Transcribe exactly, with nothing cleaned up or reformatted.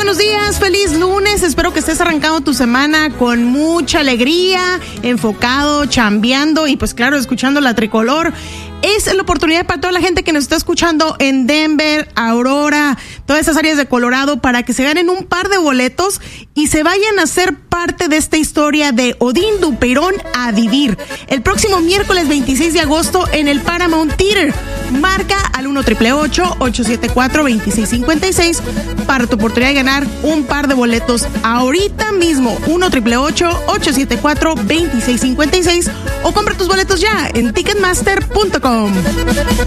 buenos días, feliz lunes. Espero que estés arrancando tu semana con mucha alegría, enfocado, chambeando y pues claro, escuchando la tricolor. Es la oportunidad para toda la gente que nos está escuchando en Denver, Aurora, todas esas áreas de Colorado, para que se ganen un par de boletos y se vayan a ser parte de esta historia de Odín Dupeirón a vivir el próximo miércoles veintiséis de agosto en el Paramount Theater. Marca al uno ocho ocho ocho siete cuatro dos seis cinco seis para tu oportunidad de ganar un par de boletos ahorita mismo. uno ocho ocho ocho siete cuatro dos seis cinco seis o compra tus boletos ya en ticketmaster punto com.